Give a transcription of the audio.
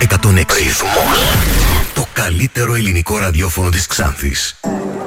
106. Ρυθμός. Το καλύτερο ελληνικό ραδιόφωνο της Ξάνθης.